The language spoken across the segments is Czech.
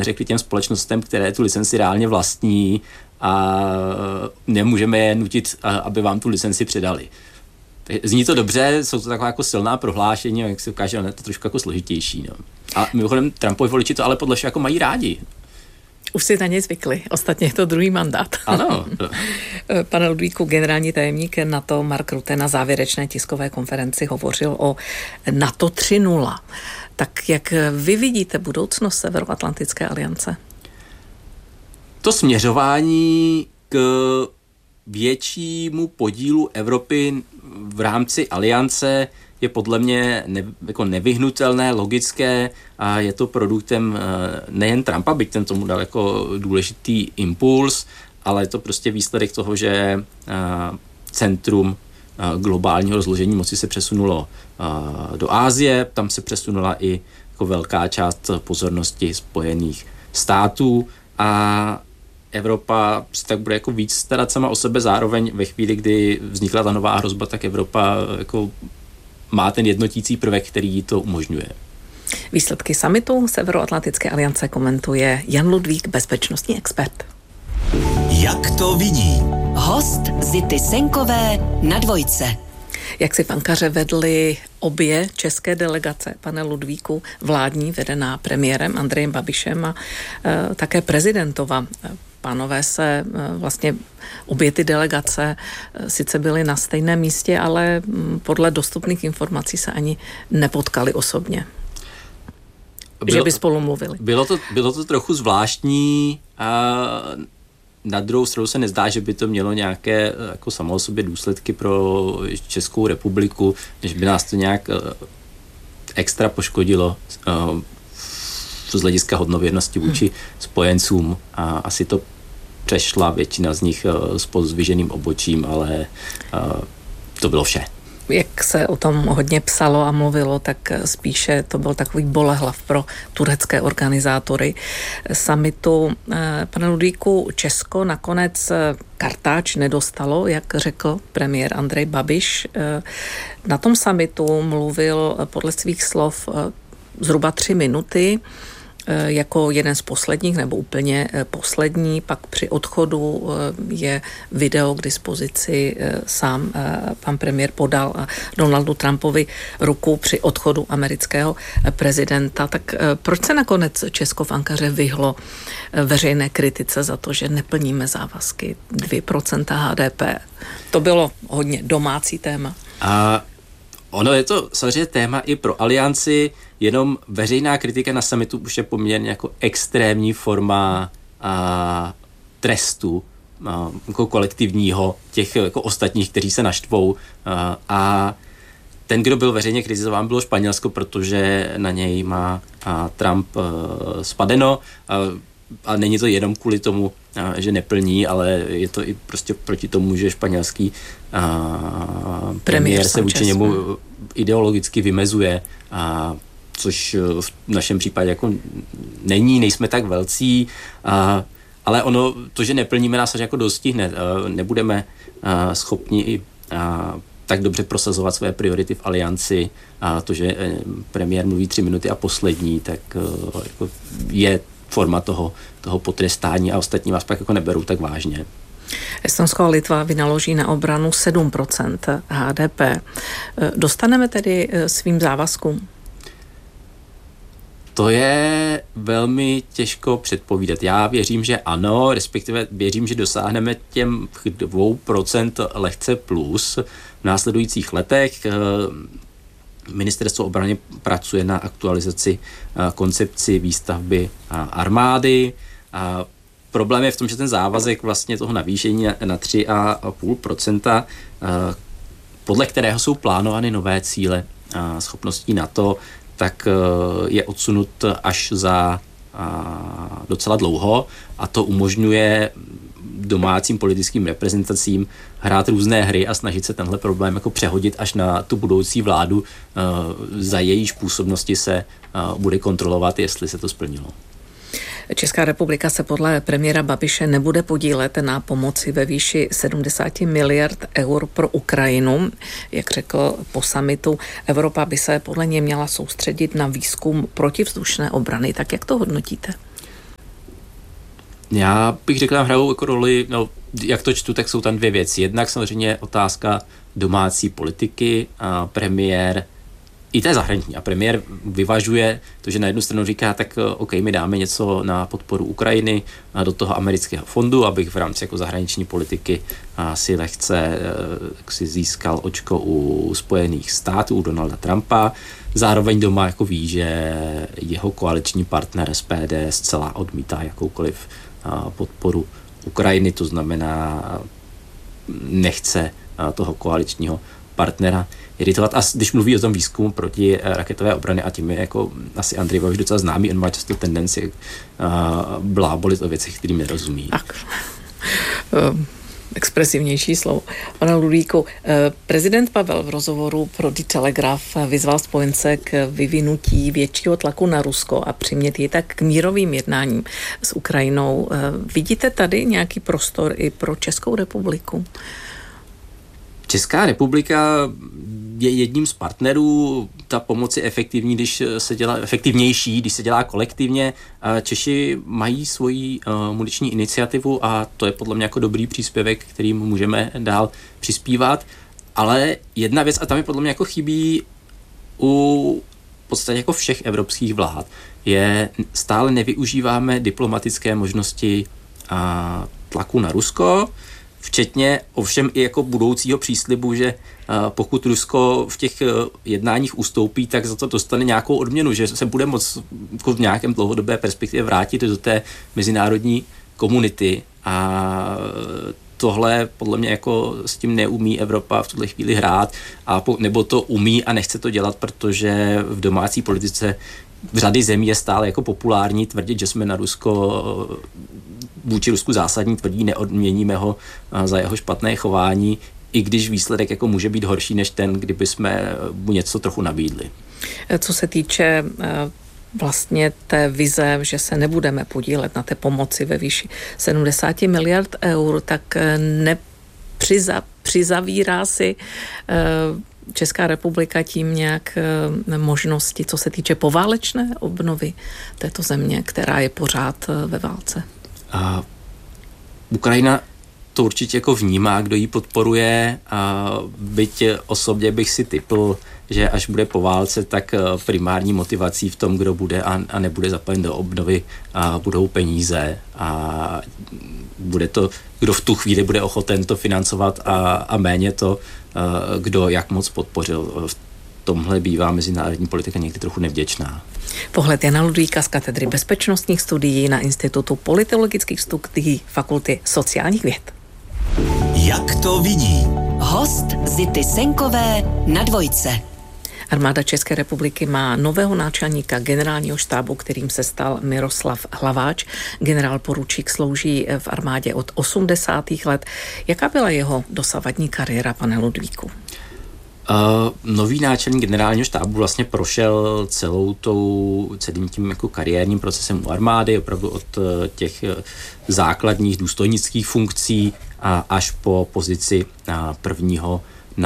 řekli těm společnostem, které tu licenci reálně vlastní a nemůžeme je nutit, aby vám tu licenci předali. Zní to dobře, jsou to taková jako silná prohlášení, jak se ukáže, ale je to trošku jako složitější. No. A mimochodem Trumpovi voliči to ale podle všeho jako mají rádi. Už si na ně zvykli, ostatně je to druhý mandát. Ano. Pane Ludvíku, generální tajemník NATO Mark Rutte na závěrečné tiskové konferenci hovořil o NATO 3.0. Tak jak vy vidíte budoucnost Severoatlantické aliance? To směřování k většímu podílu Evropy v rámci aliance je podle mě nevyhnutelné, logické a je to produktem nejen Trumpa, byť ten tomu dal jako důležitý impuls, ale je to prostě výsledek toho, že centrum globálního rozložení moci se přesunulo do Asie, tam se přesunula i jako velká část pozornosti Spojených států a Evropa se tak bude jako víc starat sama o sebe, zároveň ve chvíli, kdy vznikla ta nová hrozba, tak Evropa jako má ten jednotící prvek, který to umožňuje. Výsledky summitu Severoatlantické aliance komentuje Jan Ludvík, bezpečnostní expert. Jak to vidí? Host Zity Senkové na Dvojce. Jak si v Ankaře vedly obě české delegace, pane Ludvíku, vládní, vedená premiérem Andrejem Babišem a také prezidentova. Pánové se vlastně obě ty delegace sice byly na stejném místě, ale podle dostupných informací se ani nepotkali osobně. Že by spolu mluvili. Bylo to trochu zvláštní a na druhou stranu se nezdá, že by to mělo nějaké jako samo o sobě důsledky pro Českou republiku, než by nás to nějak extra poškodilo z hlediska hodnověrnosti vůči spojencům a asi to přešla většina z nich s pozdviženým obočím, ale to bylo vše. Jak se o tom hodně psalo a mluvilo, tak spíše to byl takový bolehlav pro turecké organizátory summitu. Pane Ludvíku, Česko nakonec kartáč nedostalo, jak řekl premiér Andrej Babiš. Na tom summitu mluvil podle svých slov zhruba 3 minuty, jako jeden z posledních, nebo úplně poslední, pak při odchodu je video k dispozici, sám pan premiér podal Donaldu Trumpovi ruku při odchodu amerického prezidenta. Tak proč se nakonec Česko v Ankaře vyhlo veřejné kritice za to, že neplníme závazky 2% HDP? To bylo hodně domácí téma. Ono je to samozřejmě téma i pro alianci, jenom veřejná kritika na summitu už je poměrně jako extrémní forma trestu jako kolektivního těch jako ostatních, kteří se naštvou a ten, kdo byl veřejně kritizován, bylo Španělsko, protože na něj má Trump spadeno a není to jenom kvůli tomu, že neplní, ale je to i prostě proti tomu, že španělský premiér se vůči němu ideologicky vymezuje, což v našem případě jako nejsme tak velcí, ale ono, to, že neplníme, nás jako dostihne. Nebudeme schopni tak dobře prosazovat své priority v alianci a to, že premiér mluví 3 minuty a poslední, tak jako je forma toho potrestání a ostatní vás pak jako neberou tak vážně. Estonsko a Litva vynaloží na obranu 7% HDP. Dostaneme tedy svým závazkům? To je velmi těžko předpovídat. Já věřím, že ano, respektive věřím, že dosáhneme těm 2% lehce plus v následujících letech. Ministerstvo obrany pracuje na aktualizaci koncepci výstavby armády. Problém je v tom, že ten závazek vlastně toho navýšení na 3,5%, podle kterého jsou plánovány nové cíle schopností NATO, tak je odsunut až za docela dlouho a to umožňuje domácím politickým reprezentacím hrát různé hry a snažit se tenhle problém jako přehodit až na tu budoucí vládu, za jejíž působnosti se bude kontrolovat, jestli se to splnilo. Česká republika se podle premiéra Babiše nebude podílet na pomoci ve výši 70 miliard eur pro Ukrajinu. Jak řekl po summitu, Evropa by se podle něj měla soustředit na výzkum protivzdušné obrany. Tak jak to hodnotíte? Já bych řekl, hrajou jako roli, no, jak to čtu, tak jsou tam dvě věci. Jednak samozřejmě otázka domácí politiky, a premiér i té zahraniční. A premiér vyvažuje to, že na jednu stranu říká, tak OK, my dáme něco na podporu Ukrajiny do toho amerického fondu, abych v rámci jako zahraniční politiky si lehce si získal očko u Spojených států, u Donalda Trumpa. Zároveň doma jako ví, že jeho koaliční partner SPD zcela odmítá jakoukoliv podporu Ukrajiny, to znamená nechce toho koaličního partnera iritovat. A když mluví o tom výzkumu proti raketové obrany, a tím je jako asi Andrej Babiš docela známý, on má často tendenci blábolit o věcech, kterým nerozumí. Tak. Expresivnější slovo. Pane Ludvíku, prezident Pavel v rozhovoru pro The Telegraph vyzval spojence k vyvinutí většího tlaku na Rusko a přimět je tak k mírovým jednáním s Ukrajinou. Vidíte tady nějaký prostor i pro Českou republiku? Česká republika je jedním z partnerů, ta pomoc je efektivnější, když se dělá kolektivně. Češi mají svoji muniční iniciativu a to je podle mě jako dobrý příspěvek, kterým můžeme dál přispívat. Ale jedna věc, a tam je podle mě jako chybí u v podstatě jako všech evropských vlád, je stále nevyužíváme diplomatické možnosti tlaku na Rusko, včetně ovšem i jako budoucího příslibu, že pokud Rusko v těch jednáních ustoupí, tak za to dostane nějakou odměnu, že se bude moct jako v nějakém dlouhodobé perspektivě vrátit do té mezinárodní komunity. A tohle podle mě jako s tím neumí Evropa v tuhle chvíli hrát, nebo to umí a nechce to dělat, protože v domácí politice v řady zemí je stále jako populární tvrdit, že jsme na Rusko vůči Rusku zásadní, tvrdí, neodměníme ho za jeho špatné chování, i když výsledek jako může být horší než ten, kdyby jsme mu něco trochu nabídli. Co se týče vlastně té vize, že se nebudeme podílet na té pomoci ve výši 70 miliard eur, tak přizavírá si Česká republika tím nějak možnosti, co se týče poválečné obnovy této země, která je pořád ve válce? Ukrajina to určitě jako vnímá, kdo ji podporuje, a byť osobně bych si tipl, že až bude po válce, tak primární motivací v tom, kdo bude a nebude zapojen do obnovy, budou peníze a bude to, kdo v tu chvíli bude ochoten to financovat a méně to, kdo jak moc podpořil. V tomhle bývá mezinárodní politika někdy trochu nevděčná. Pohled Jana Ludvíka z katedry bezpečnostních studií na Institutu politologických studií Fakulty sociálních věd. Jak to vidí? Host Zity Senkové na Dvojce. Armáda České republiky má nového náčelníka generálního štábu, kterým se stal Miroslav Hlaváč. Generál poručík slouží v armádě od 80. let. Jaká byla jeho dosavadní kariéra, pane Ludvíku? Nový náčelník generálního štábu vlastně prošel celým tím jako kariérním procesem u armády, opravdu od těch základních důstojnických funkcí až po pozici prvního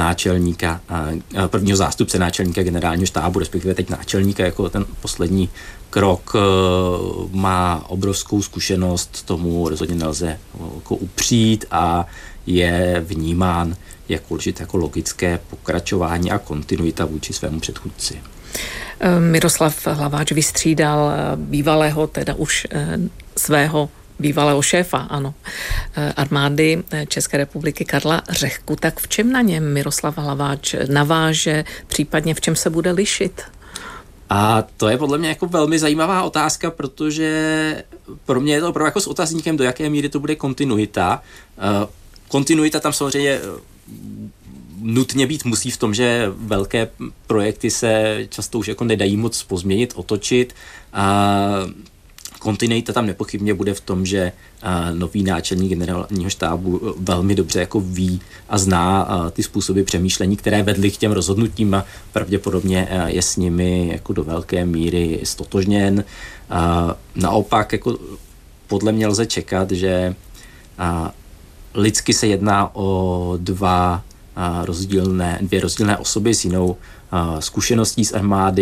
zástupce náčelníka generálního štábu, respektive teď náčelníka jako ten poslední krok. Má obrovskou zkušenost, tomu rozhodně nelze jako upřít a je vnímán jako určitě jako logické pokračování a kontinuita vůči svému předchůdci. Miroslav Hlaváč vystřídal bývalého, teda už svého bývalého šéfa, ano, armády České republiky Karla Řehku. Tak v čem na něm Miroslav Hlaváč naváže, případně v čem se bude lišit? A to je podle mě jako velmi zajímavá otázka, protože pro mě je to opravdu jako s otazníkem, do jaké míry to bude kontinuita. Kontinuita tam samozřejmě nutně být musí v tom, že velké projekty se často už jako nedají moc pozměnit, otočit. Kontinuita tam nepochybně bude v tom, že nový náčelník generálního štábu velmi dobře jako ví a zná ty způsoby přemýšlení, které vedly k těm rozhodnutím a pravděpodobně je s nimi jako do velké míry stotožněn. Naopak jako podle mě lze čekat, že lidsky se jedná o dvě rozdílné osoby s jinou zkušeností z armády,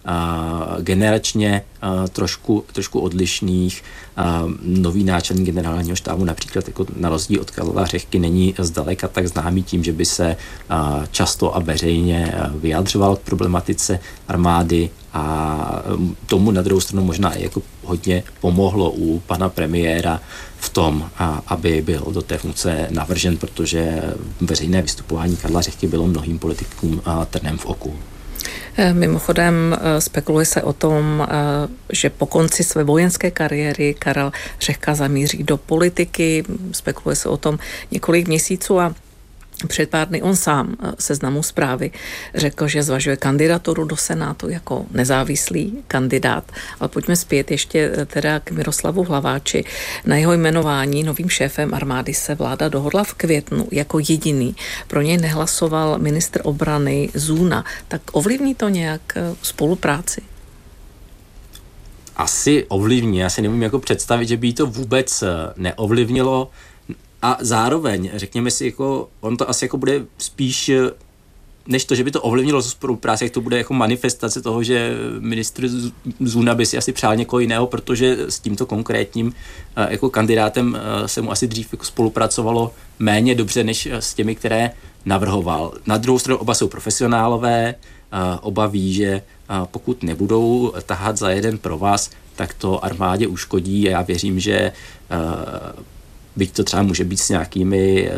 generačně trošku odlišných. Nový náčelník generálního štábu například jako na rozdíl od Karla Řehky není zdaleka tak známý tím, že by se často a veřejně vyjadřoval k problematice armády, a tomu na druhou stranu možná i jako hodně pomohlo u pana premiéra v tom, aby byl do té funkce navržen, protože veřejné vystupování Karla Řehky bylo mnohým politikům trnem v oku. Mimochodem spekuluje se o tom, že po konci své vojenské kariéry Karel Řehka zamíří do politiky. Spekuluje se o tom několik měsíců a před pár dny on sám Seznamu Zprávy řekl, že zvažuje kandidaturu do Senátu jako nezávislý kandidát. Ale pojďme zpět ještě teda k Miroslavu Hlaváči. Na jeho jmenování novým šéfem armády se vláda dohodla v květnu jako jediný. Pro něj nehlasoval ministr obrany Zůna. Tak ovlivní to nějak spolupráci? Asi ovlivní. Já si nevím jako představit, že by to vůbec neovlivnilo. A zároveň, řekněme si, jako, on to asi jako bude spíš, než to, že by to ovlivnilo spolupráci, jak to bude jako manifestace toho, že ministr Zuna by si asi přál někoho jiného, protože s tímto konkrétním jako kandidátem se mu asi dřív jako spolupracovalo méně dobře, než s těmi, které navrhoval. Na druhou stranu oba jsou profesionálové, oba ví, že pokud nebudou tahat za jeden provaz, tak to armádě uškodí a já věřím, že byť to třeba může být s nějakými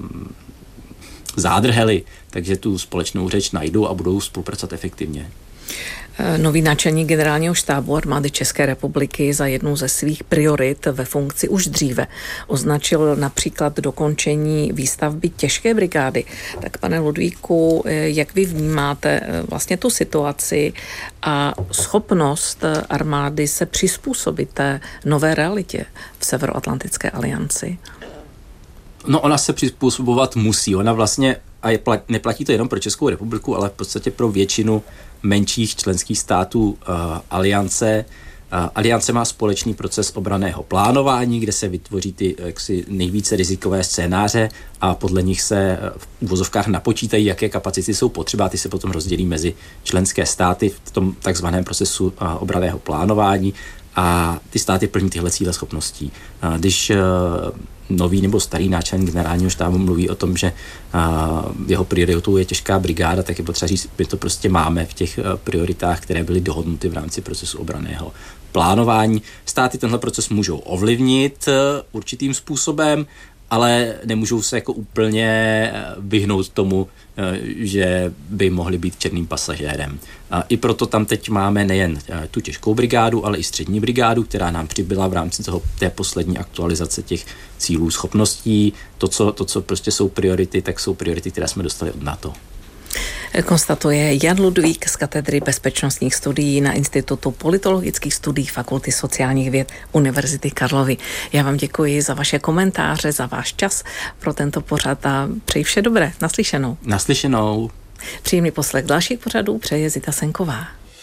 zádrhely, takže tu společnou řeč najdou a budou spolupracovat efektivně. Nový náčelník generálního štábu armády České republiky za jednu ze svých priorit ve funkci už dříve označil například dokončení výstavby těžké brigády. Tak pane Ludvíku, jak vy vnímáte vlastně tu situaci a schopnost armády se přizpůsobit té nové realitě v Severoatlantické alianci? No, ona se přizpůsobovat musí. Ona vlastně, a neplatí to jenom pro Českou republiku, ale v podstatě pro většinu menších členských států aliance. Aliance má společný proces obranného plánování, kde se vytvoří ty jaksi nejvíce rizikové scénáře a podle nich se v uvozovkách napočítají, jaké kapacity jsou potřeba, ty se potom rozdělí mezi členské státy v tom takzvaném procesu obranného plánování a ty státy plní tyhle cíle schopností. Když nový nebo starý náčelník generálního štábu mluví o tom, že jeho prioritou je těžká brigáda, tak je potřeba říct, že to prostě máme v těch prioritách, které byly dohodnuty v rámci procesu obranného plánování. Státy tenhle proces můžou ovlivnit určitým způsobem, ale nemůžou se jako úplně vyhnout tomu, že by mohli být černým pasažérem. A i proto tam teď máme nejen tu těžkou brigádu, ale i střední brigádu, která nám přibyla v rámci té poslední aktualizace těch cílů schopností. To, co prostě jsou priority, tak jsou priority, které jsme dostali od NATO. Konstatuje Jan Ludvík z katedry bezpečnostních studií na Institutu politologických studií Fakulty sociálních věd Univerzity Karlovy. Já vám děkuji za vaše komentáře, za váš čas pro tento pořad a přeji vše dobré. Naslyšenou. Naslyšenou. Příjemný poslech dalších pořadů přeje Zita Senková.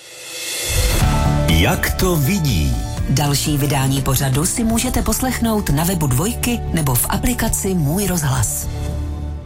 Jak to vidí? Další vydání pořadu si můžete poslechnout na webu Dvojky nebo v aplikaci Můj rozhlas.